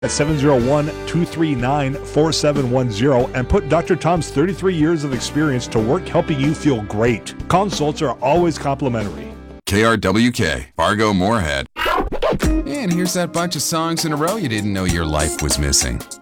at 701-239-4710 and put Dr. Tom's 33 years of experience to work helping you feel great. Consults are always complimentary. KRWK, Fargo Moorhead. And here's that bunch of songs in a row you didn't know your life was missing.